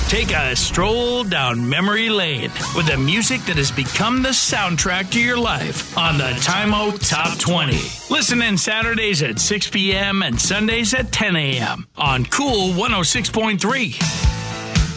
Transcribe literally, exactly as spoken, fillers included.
Take a stroll down memory lane with the music that has become the soundtrack to your life on the Time Out Top twenty. Listen in Saturdays at six p.m. and Sundays at ten a.m. on Cool one oh six point three.